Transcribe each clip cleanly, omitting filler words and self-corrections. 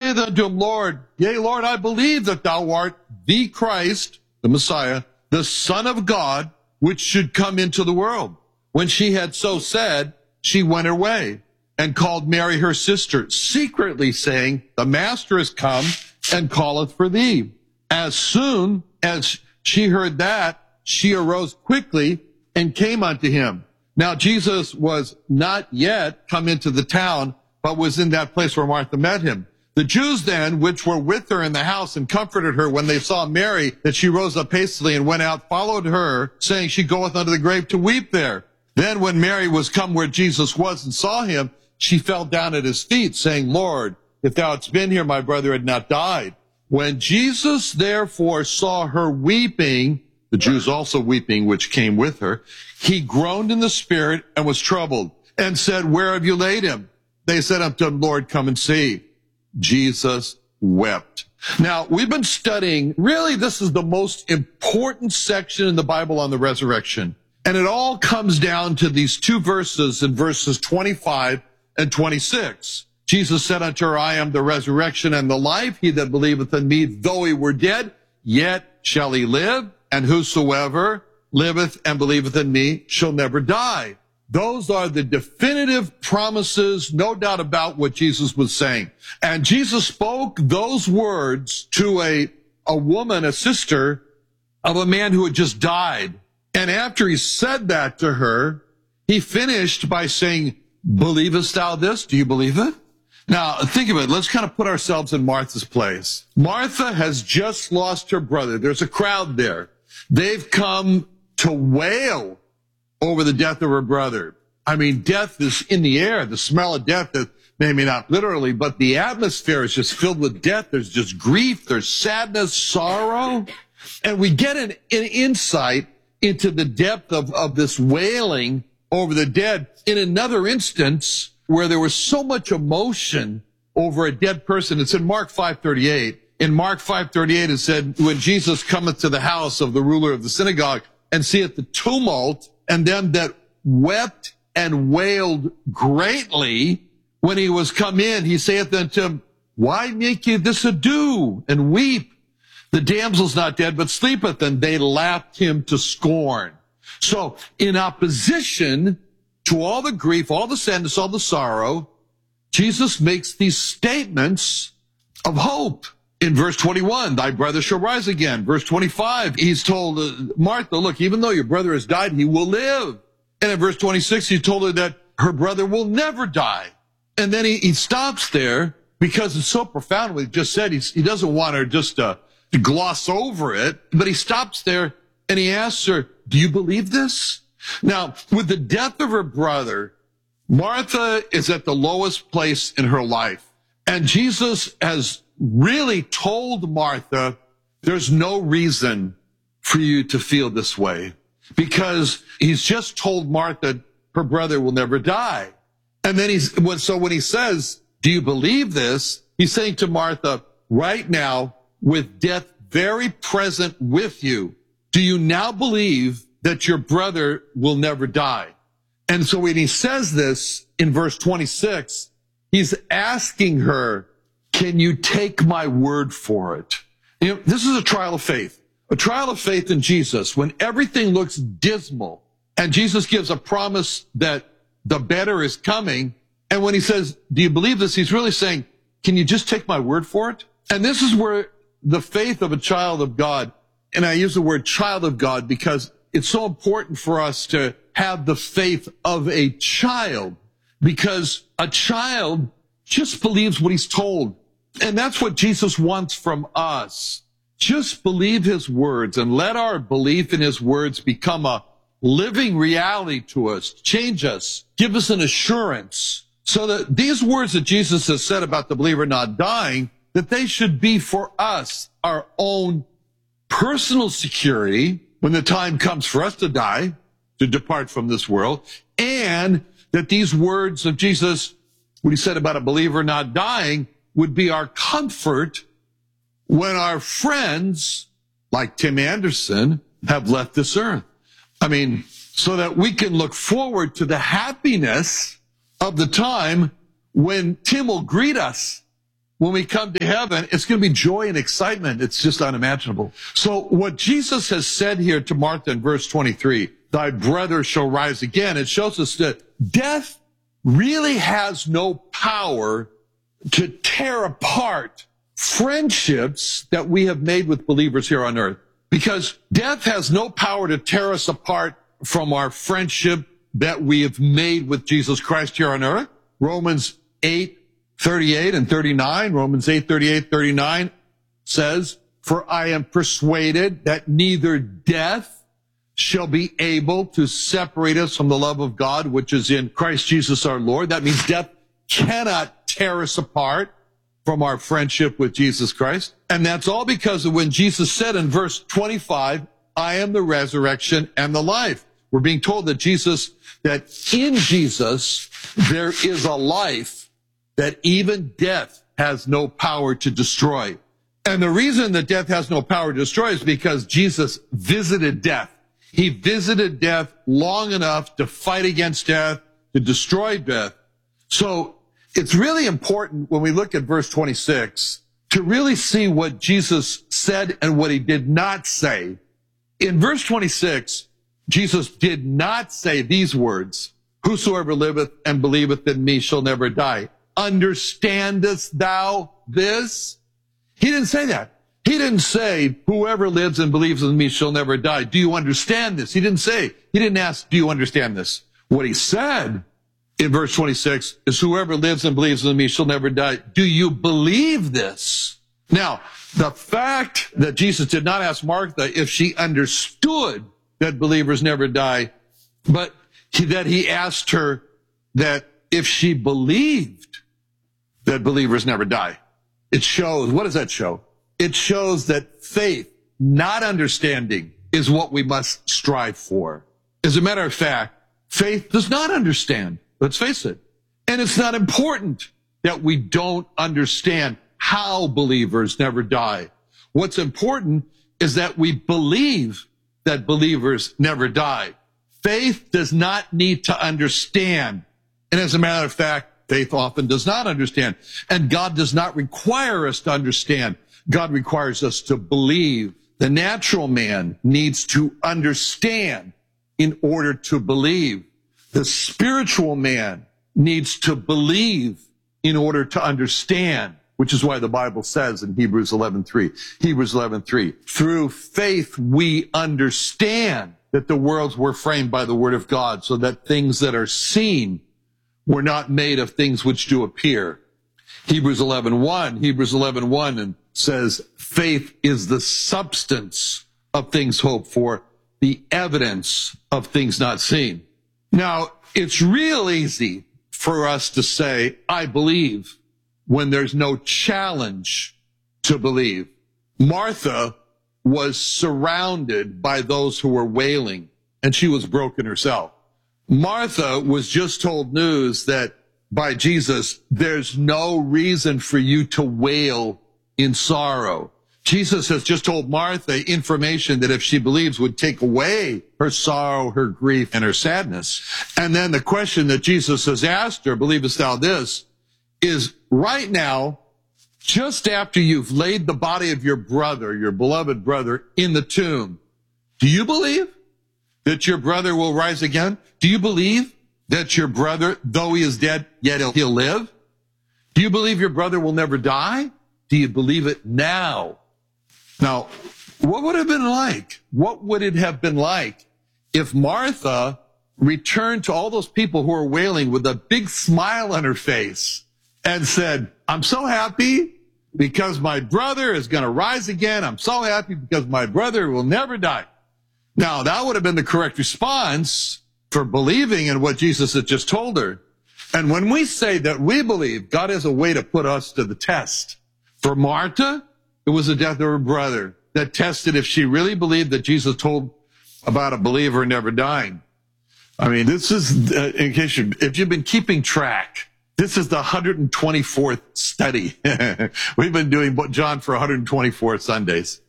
saith unto him, Lord, yea, Lord, I believe that thou art the Christ, the Messiah, the Son of God, which should come into the world. When she had so said, she went her way and called Mary her sister, secretly saying, the Master is come and calleth for thee. As soon as she heard that, she arose quickly and came unto him. Now Jesus was not yet come into the town, but was in that place where Martha met him. The Jews then, which were with her in the house and comforted her when they saw Mary, that she rose up hastily and went out, followed her, saying, she goeth unto the grave to weep there. Then when Mary was come where Jesus was and saw him, she fell down at his feet, saying, Lord, if thou hadst been here, my brother had not died. When Jesus therefore saw her weeping, the Jews also weeping, which came with her, he groaned in the spirit and was troubled, and said, where have you laid him? They said unto him, Lord, come and see. Jesus wept. Now, we've been studying, really, this is the most important section in the Bible on the resurrection. And it all comes down to these two verses in verses 25 and 26. Jesus said unto her, I am the resurrection and the life. He that believeth in me, though he were dead, yet shall he live. And whosoever liveth and believeth in me shall never die. Those are the definitive promises, no doubt about what Jesus was saying. And Jesus spoke those words to a woman, a sister of a man who had just died. And after he said that to her, he finished by saying, believest thou this? Do you believe it? Now, think of it. Let's kind of put ourselves in Martha's place. Martha has just lost her brother. There's a crowd there. They've come to wail over the death of her brother. I mean, death is in the air. The smell of death is, maybe not literally, but the atmosphere is just filled with death. There's just grief. There's sadness, sorrow. And we get an insight into the depth of this wailing over the dead in another instance where there was so much emotion over a dead person. It's in Mark 5:38. In Mark 5:38, it said, when Jesus cometh to the house of the ruler of the synagogue and seeth the tumult and them that wept and wailed greatly, when he was come in, he saith unto him, why make ye this ado and weep? The damsel's not dead, but sleepeth. And they laughed him to scorn. So in opposition to all the grief, all the sadness, all the sorrow, Jesus makes these statements of hope. In verse 21, thy brother shall rise again. Verse 25, he's told Martha, look, even though your brother has died, he will live. And in verse 26, he told her that her brother will never die. And then he stops there because it's so profound what he just said. He doesn't want her just to gloss over it, but he stops there and he asks her, do you believe this? Now, with the death of her brother, Martha is at the lowest place in her life. And Jesus has really told Martha, there's no reason for you to feel this way, because he's just told Martha her brother will never die. And then so when he says, do you believe this? He's saying to Martha, right now, with death very present with you, do you now believe that your brother will never die? And so when he says this in verse 26, he's asking her, can you take my word for it? You know, this is a trial of faith in Jesus, when everything looks dismal and Jesus gives a promise that the better is coming. And when he says, do you believe this? He's really saying, can you just take my word for it? And this is where the faith of a child of God, and I use the word child of God because it's so important for us to have the faith of a child, because a child just believes what he's told. And that's what Jesus wants from us. Just believe his words and let our belief in his words become a living reality to us, change us, give us an assurance, so that these words that Jesus has said about the believer not dying, that they should be for us our own personal security when the time comes for us to die, to depart from this world, and that these words of Jesus, what he said about a believer not dying, would be our comfort when our friends, like Tim Anderson, have left this earth. I mean, so that we can look forward to the happiness of the time when Tim will greet us when we come to heaven, it's going to be joy and excitement. It's just unimaginable. So what Jesus has said here to Martha in verse 23, thy brother shall rise again, it shows us that death really has no power to tear apart friendships that we have made with believers here on earth. Because death has no power to tear us apart from our friendship that we have made with Jesus Christ here on earth. Romans 8:38 and 39, Romans 8:38, 39 says, for I am persuaded that neither death shall be able to separate us from the love of God, which is in Christ Jesus our Lord. That means death cannot tear us apart from our friendship with Jesus Christ. And that's all because of when Jesus said in verse 25, I am the resurrection and the life. We're being told that in Jesus, there is a life that even death has no power to destroy. And the reason that death has no power to destroy is because Jesus visited death. He visited death long enough to fight against death, to destroy death. So it's really important when we look at verse 26 to really see what Jesus said and what he did not say. In verse 26, Jesus did not say these words, whosoever liveth and believeth in me shall never die. Understandest thou this? He didn't say that. He didn't say, whoever lives and believes in me shall never die. Do you understand this? He didn't say, he didn't ask, do you understand this? What he said in verse 26 is, whoever lives and believes in me shall never die. Do you believe this? Now, the fact that Jesus did not ask Martha if she understood that believers never die, but that he asked her that if she believed that believers never die. It shows, what does that show? It shows that faith, not understanding, is what we must strive for. As a matter of fact, faith does not understand. Let's face it. And it's not important that we don't understand how believers never die. What's important is that we believe that believers never die. Faith does not need to understand. And as a matter of fact, faith often does not understand. And God does not require us to understand. God requires us to believe. The natural man needs to understand in order to believe. The spiritual man needs to believe in order to understand, which is why the Bible says in Hebrews 11:3, through faith we understand that the worlds were framed by the word of God, so that things that are seen were not made of things which do appear. Hebrews 11:1 and says, faith is the substance of things hoped for, the evidence of things not seen. Now, it's real easy for us to say, I believe, when there's no challenge to believe. Martha was surrounded by those who were wailing, and she was broken herself. Martha was just told news that by Jesus, there's no reason for you to wail in sorrow. Jesus has just told Martha information that if she believes would take away her sorrow, her grief, and her sadness. And then the question that Jesus has asked her, believest thou this, is right now, just after you've laid the body of your brother, your beloved brother, in the tomb, do you believe that your brother will rise again? Do you believe that your brother, though he is dead, yet he'll live? Do you believe your brother will never die? Do you believe it now? Now, what would it have been like? What would it have been like if Martha returned to all those people who are wailing with a big smile on her face and said, I'm so happy because my brother is going to rise again. I'm so happy because my brother will never die. Now, that would have been the correct response for believing in what Jesus had just told her. And when we say that we believe, God has a way to put us to the test. For Martha, it was the death of her brother that tested if she really believed that Jesus told about a believer never dying. I mean, this is, in case if you've been keeping track, this is the 124th study. We've been doing John for 124 Sundays.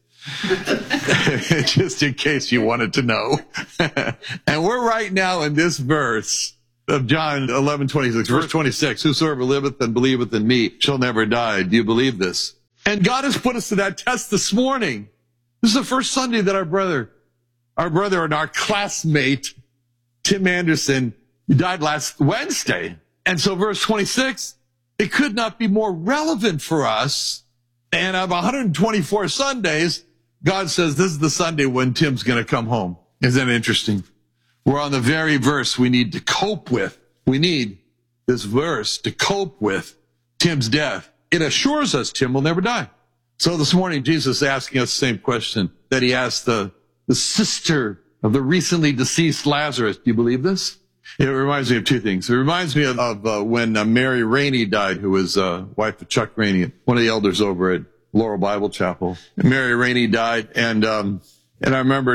Just in case you wanted to know. And we're right now in this verse of John 11:26, verse 26, whosoever liveth and believeth in me shall never die. Do you believe this? And God has put us to that test this morning. This is the first Sunday that our brother and our classmate, Tim Anderson, died last Wednesday. And so verse 26, it could not be more relevant for us. And of 124 Sundays, God says this is the Sunday when Tim's going to come home. Isn't that interesting? We're on the very verse we need to cope with. We need this verse to cope with Tim's death. It assures us Tim will never die. So this morning, Jesus is asking us the same question that he asked the sister of the recently deceased Lazarus. Do you believe this? It reminds me of two things. It reminds me of when Mary Rainey died, who was wife of Chuck Rainey, one of the elders over at Laurel Bible Chapel. Mary Rainey died, and I remember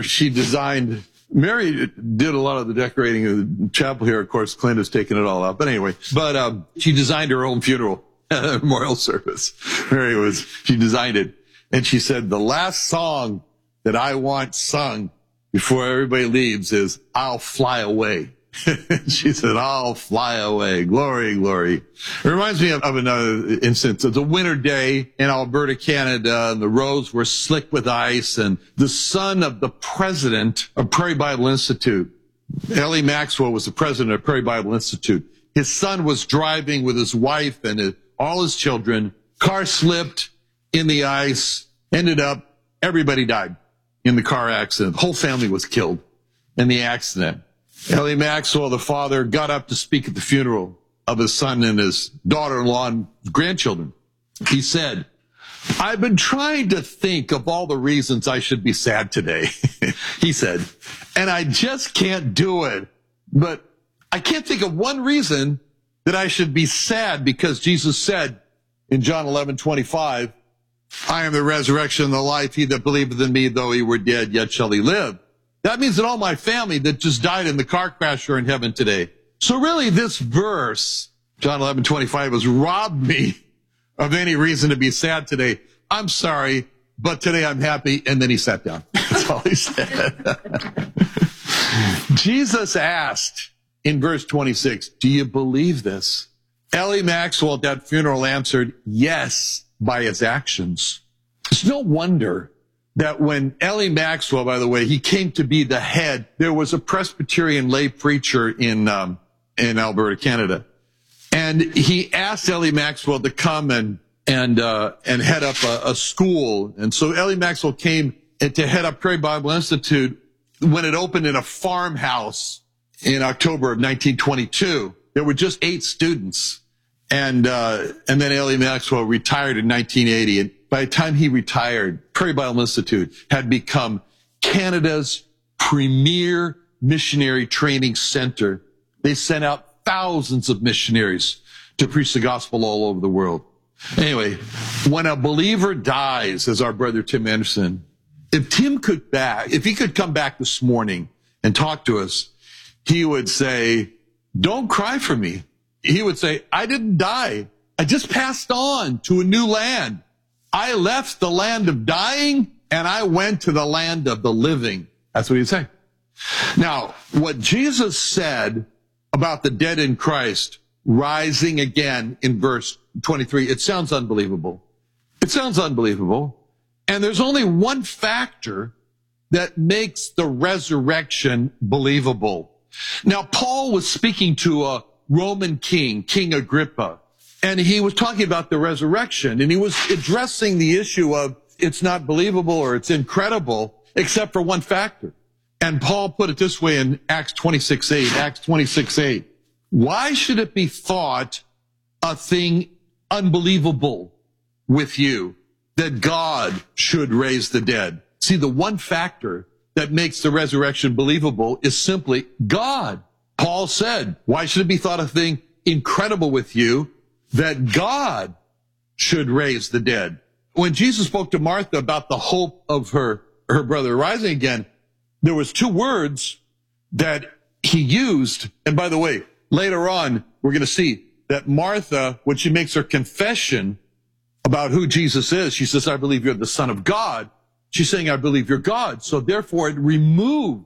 Mary did a lot of the decorating of the chapel here. Of course, Clint has taken it all out. But anyway, she designed her own funeral memorial service. She designed it. And she said, the last song that I want sung before everybody leaves is, I'll fly away. She said, I'll fly away. Glory, glory. It reminds me of another instance. It's a winter day in Alberta, Canada, and the roads were slick with ice, and the son of the president of Prairie Bible Institute, Ellie Maxwell, was the president of Prairie Bible Institute. His son was driving with his wife and all his children. Car slipped in the ice. Everybody died in the car accident. The whole family was killed in the accident. Ellie Maxwell, the father, got up to speak at the funeral of his son and his daughter-in-law and grandchildren. He said, I've been trying to think of all the reasons I should be sad today, he said, and I just can't do it. But I can't think of one reason that I should be sad, because Jesus said in John 11:25, I am the resurrection and the life. He that believeth in me, though he were dead, yet shall he live. That means that all my family that just died in the car crash are in heaven today. So really this verse, John 11:25, has robbed me of any reason to be sad today. I'm sorry, but today I'm happy. And then he sat down. That's all he said. Jesus asked in verse 26, do you believe this? Ellie Maxwell at that funeral answered yes by his actions. It's no wonder that when Ellie Maxwell, by the way, he came to be the head, there was a Presbyterian lay preacher in Alberta, Canada. And he asked Ellie Maxwell to come and head up a school. And so Ellie Maxwell came to head up Prairie Bible Institute when it opened in a farmhouse in October of 1922. There were just 8 students. And then Ellie Maxwell retired in 1980. And by the time he retired, Prairie Bible Institute had become Canada's premier missionary training center. They sent out thousands of missionaries to preach the gospel all over the world. Anyway, when a believer dies, as our brother Tim Anderson, if he could come back this morning and talk to us, he would say, don't cry for me. He would say, I didn't die. I just passed on to a new land. I left the land of dying and I went to the land of the living. That's what he'd say. Now, what Jesus said about the dead in Christ rising again in verse 23, it sounds unbelievable. It sounds unbelievable. And there's only one factor that makes the resurrection believable. Now, Paul was speaking to a Roman king, King Agrippa, and he was talking about the resurrection, and he was addressing the issue of it's not believable or it's incredible, except for one factor. And Paul put it this way in Acts 26:8. Acts 26:8. Why should it be thought a thing unbelievable with you that God should raise the dead? See, the one factor that makes the resurrection believable is simply God. Paul said, why should it be thought a thing incredible with you that God should raise the dead? When Jesus spoke to Martha about the hope of her brother rising again, there was 2 words that he used. And by the way, later on, we're going to see that Martha, when she makes her confession about who Jesus is, she says, I believe you're the Son of God. She's saying, I believe you're God. So therefore, it removed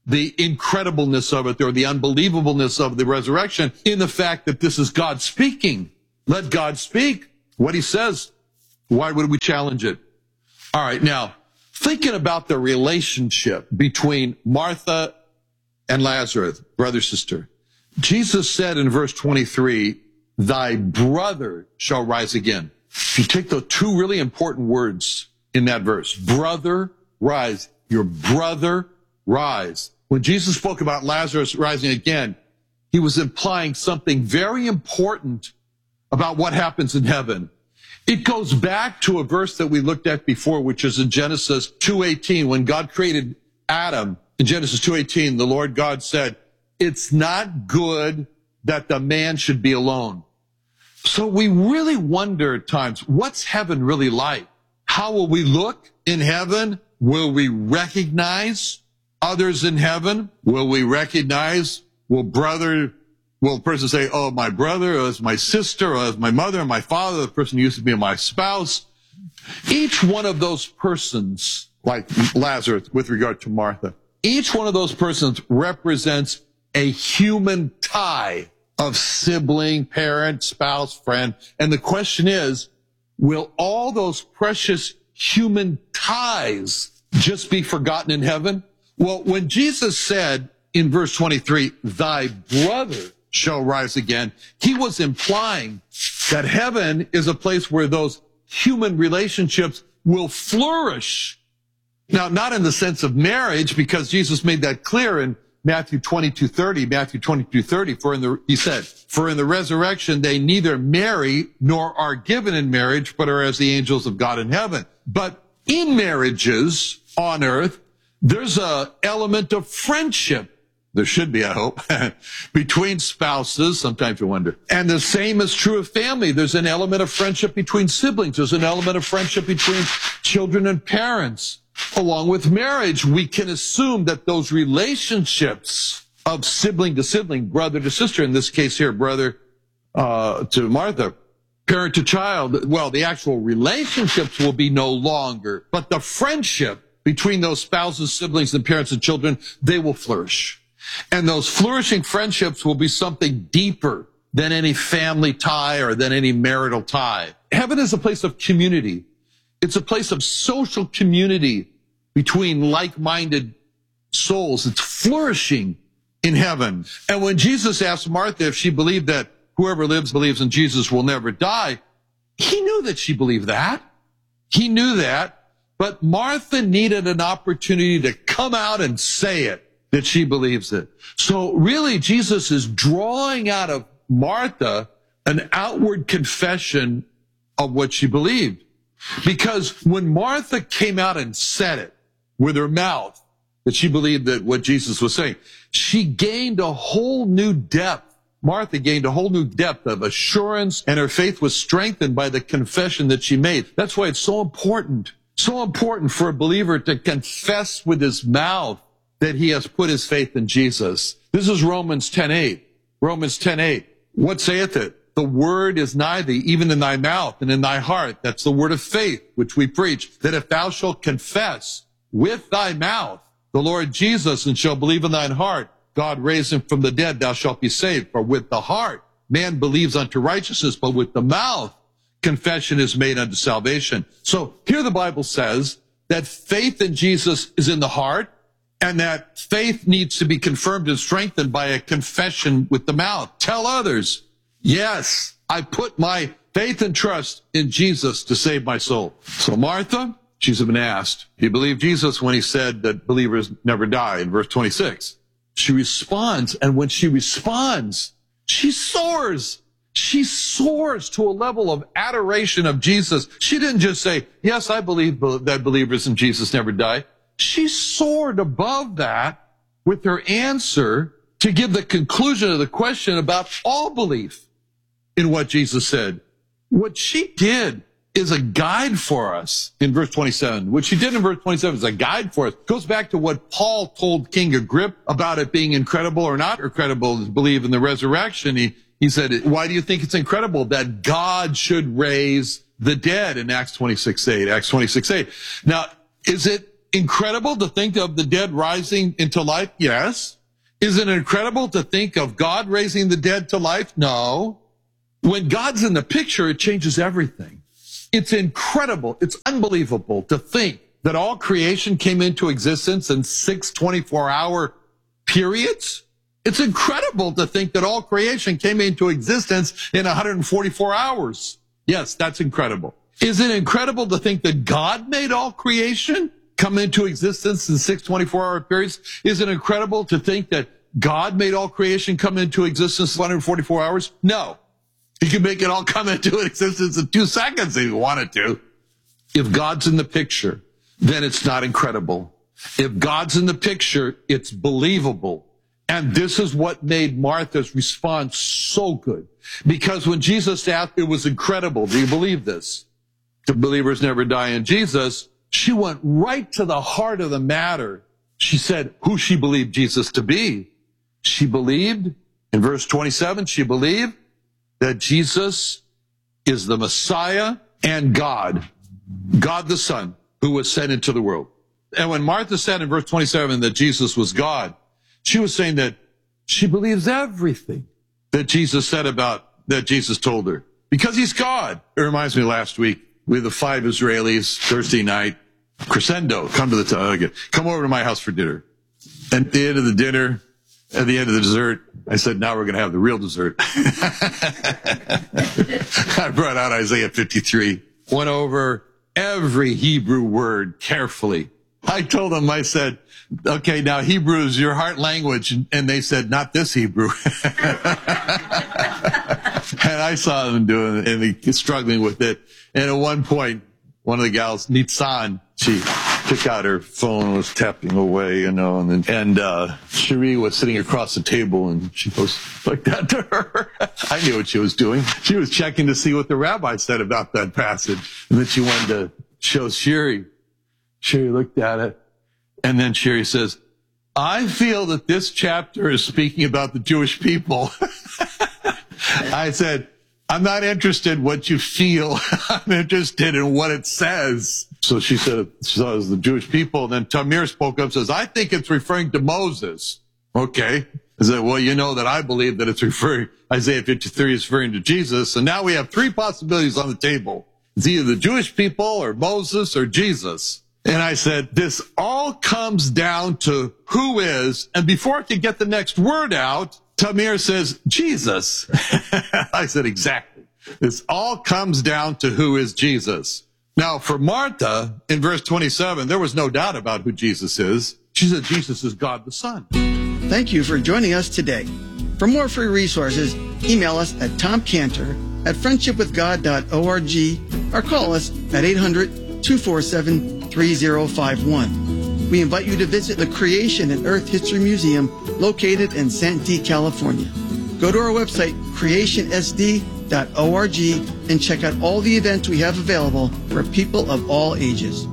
the incredibleness of it or the unbelievableness of the resurrection in the fact that this is God speaking. Let God speak what he says. Why would we challenge it? All right. Now, thinking about the relationship between Martha and Lazarus, brother, sister, Jesus said in verse 23, thy brother shall rise again. If you take the two really important words in that verse, brother, rise, your brother, rise. When Jesus spoke about Lazarus rising again, he was implying something very important about what happens in heaven. It goes back to a verse that we looked at before, which is in Genesis 2:18. When God created Adam, in Genesis 2:18, the Lord God said, it's not good that the man should be alone. So we really wonder at times, what's heaven really like? How will we look in heaven? Will we recognize others in heaven? Will we recognize, will a person say, oh, my brother, or it's my sister, or it's my mother, or my father, the person who used to be my spouse? Each one of those persons, like Lazarus with regard to Martha, each one of those persons represents a human tie of sibling, parent, spouse, friend. And the question is, will all those precious human ties just be forgotten in heaven? Well, when Jesus said in verse 23, thy brother shall rise again, he was implying that heaven is a place where those human relationships will flourish. Now, not in the sense of marriage, because Jesus made that clear in Matthew 22:30, he said, for in the resurrection they neither marry nor are given in marriage, but are as the angels of God in heaven. But in marriages on earth, there's a element of friendship. There should be, I hope, between spouses. Sometimes you wonder. And the same is true of family. There's an element of friendship between siblings. There's an element of friendship between children and parents. Along with marriage, we can assume that those relationships of sibling to sibling, brother to sister, in this case here, brother to Martha, parent to child, well, the actual relationships will be no longer, but the friendship between those spouses, siblings, and parents and children, they will flourish. And those flourishing friendships will be something deeper than any family tie or than any marital tie. Heaven is a place of community. It's a place of social community between like-minded souls. It's flourishing in heaven. And when Jesus asked Martha if she believed that whoever believes in Jesus will never die, he knew that she believed that. He knew that. But Martha needed an opportunity to come out and say it, that she believes it. So really, Jesus is drawing out of Martha an outward confession of what she believed. Because when Martha came out and said it with her mouth, that she believed that what Jesus was saying, she gained a whole new depth. Martha gained a whole new depth of assurance, and her faith was strengthened by the confession that she made. That's why it's so important for a believer to confess with his mouth that he has put his faith in Jesus. This is Romans 10:8. Romans 10:8. What saith it? The word is nigh thee, even in thy mouth and in thy heart. That's the word of faith, which we preach, that if thou shalt confess with thy mouth the Lord Jesus and shalt believe in thine heart, God raised him from the dead, thou shalt be saved. For with the heart man believes unto righteousness, but with the mouth confession is made unto salvation. So here the Bible says that faith in Jesus is in the heart, and that faith needs to be confirmed and strengthened by a confession with the mouth. Tell others, yes, I put my faith and trust in Jesus to save my soul. So Martha, she's been asked, do you believe Jesus when he said that believers never die in verse 26? She responds, and when she responds, she soars. She soars to a level of adoration of Jesus. She didn't just say, yes, I believe that believers in Jesus never die. She soared above that with her answer to give the conclusion of the question about all belief in what Jesus said. What she did is a guide for us in verse 27. What she did in verse 27 is a guide for us. It goes back to what Paul told King Agrippa about it being incredible or not incredible to believe in the resurrection. He said, why do you think it's incredible that God should raise the dead in Acts 26:8? Acts 26:8. Now, is it incredible to think of the dead rising into life? Yes. Is it incredible to think of God raising the dead to life? No. When God's in the picture, it changes everything. It's incredible. It's unbelievable to think that all creation came into existence in 6 24-hour periods. It's incredible to think that all creation came into existence in 144 hours. Yes, that's incredible. Is it incredible to think that God made all creation come into existence in 6 24-hour periods? Is it incredible to think that God made all creation come into existence in 144 hours? No. He could make it all come into existence in 2 seconds if he wanted to. If God's in the picture, then it's not incredible. If God's in the picture, it's believable. And this is what made Martha's response so good. Because when Jesus asked, it was incredible. Do you believe this? The believers never die in Jesus. She went right to the heart of the matter. She said who she believed Jesus to be. She believed, in verse 27, she believed that Jesus is the Messiah and God the Son, who was sent into the world. And when Martha said in verse 27 that Jesus was God, she was saying that she believes everything that Jesus said that Jesus told her. Because he's God. It reminds me last week, we had the 5 Israelis, Thursday night, crescendo, come over to my house for dinner. And at the end of the dinner, at the end of the dessert, I said, now we're going to have the real dessert. I brought out Isaiah 53, went over every Hebrew word carefully. I told them, I said, okay, now Hebrew is your heart language. And they said, not this Hebrew. And I saw them doing it and struggling with it. And at one point, one of the gals, Nitzan, she took out her phone and was tapping away, and Cherie was sitting across the table, and she goes like that to her. I knew what she was doing. She was checking to see what the rabbi said about that passage. And then she wanted to show Cherie. Cherie looked at it, and then Cherie says, I feel that this chapter is speaking about the Jewish people. I said, I'm not interested in what you feel. I'm interested in what it says. So she said, she saw it was the Jewish people. And then Tamir spoke up and says, I think it's referring to Moses. Okay. I said, well, you know that I believe that it's referring, Isaiah 53 is referring to Jesus. And now we have 3 possibilities on the table. It's either the Jewish people or Moses or Jesus. And I said, this all comes down to who is, and before I could get the next word out, Tamir says, Jesus. I said, exactly. This all comes down to who is Jesus. Now, for Martha, in verse 27, there was no doubt about who Jesus is. She said, Jesus is God the Son. Thank you for joining us today. For more free resources, email us at tomcantor@friendshipwithgod.org or call us at 800-247-3051. We invite you to visit the Creation and Earth History Museum located in Santee, California. Go to our website, creationsd.org, and check out all the events we have available for people of all ages.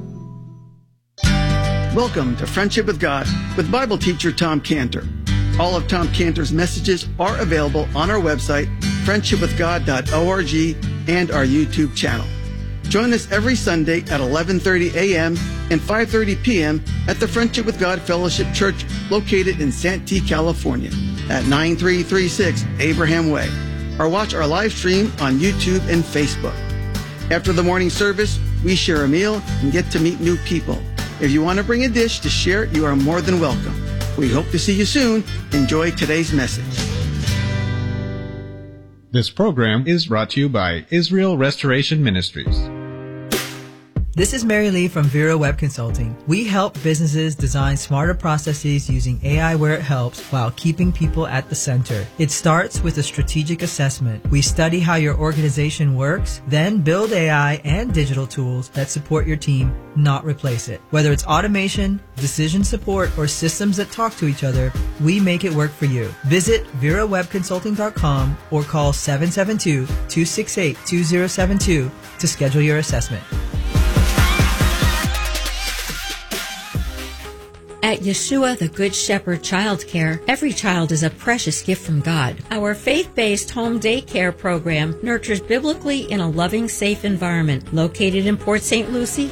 Welcome to Friendship with God with Bible teacher Tom Cantor. All of Tom Cantor's messages are available on our website, friendshipwithgod.org, and our YouTube channel. Join us every Sunday at 11:30 a.m. and 5:30 p.m. at the Friendship with God Fellowship Church located in Santee, California at 9336 Abraham Way, or watch our live stream on YouTube and Facebook. After the morning service, we share a meal and get to meet new people. If you want to bring a dish to share, you are more than welcome. We hope to see you soon. Enjoy today's message. This program is brought to you by Israel Restoration Ministries. This is Mary Lee from Vera Web Consulting. We help businesses design smarter processes using AI where it helps while keeping people at the center. It starts with a strategic assessment. We study how your organization works, then build AI and digital tools that support your team, not replace it. Whether it's automation, decision support, or systems that talk to each other, we make it work for you. Visit VeraWebConsulting.com or call 772-268-2072 to schedule your assessment. At Yeshua the Good Shepherd Child Care, every child is a precious gift from God. Our faith-based home daycare program nurtures biblically in a loving, safe environment. Located in Port St. Lucie,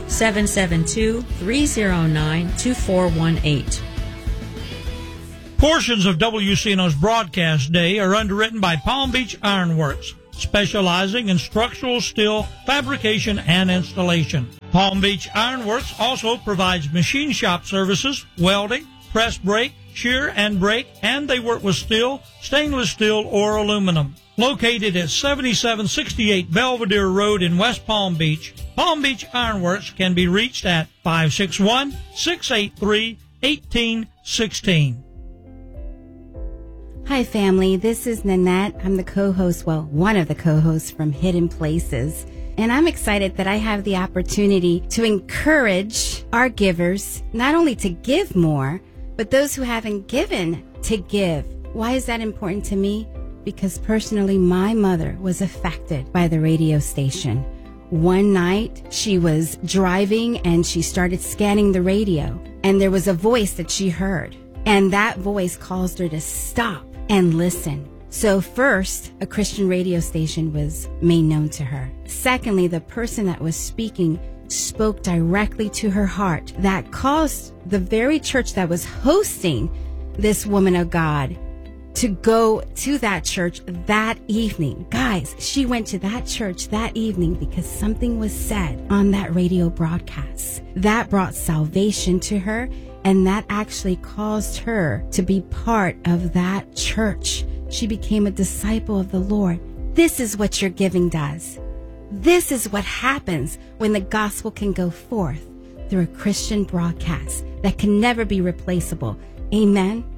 772-309-2418. Portions of WCNO's broadcast day are underwritten by Palm Beach Ironworks, specializing in structural steel fabrication and installation. Palm Beach Ironworks also provides machine shop services, welding, press brake, shear and brake, and they work with steel, stainless steel, or aluminum. Located at 7768 Belvedere Road in West Palm Beach, Palm Beach Ironworks can be reached at 561-683-1816. Hi, family. This is Nanette. I'm the co-host, one of the co-hosts from Hidden Places. And I'm excited that I have the opportunity to encourage our givers, not only to give more, but those who haven't given to give. Why is that important to me? Because personally, my mother was affected by the radio station. One night, she was driving and she started scanning the radio. And there was a voice that she heard. And that voice caused her to stop and listen. So first, a Christian radio station was made known to her. Secondly, the person that was speaking spoke directly to her heart. That caused the very church that was hosting this woman of God to go to that church that evening. Guys, she went to that church that evening because something was said on that radio broadcast. That brought salvation to her, and that actually caused her to be part of that church. She became a disciple of the Lord. This is what your giving does. This is what happens when the gospel can go forth through a Christian broadcast that can never be replaceable. Amen.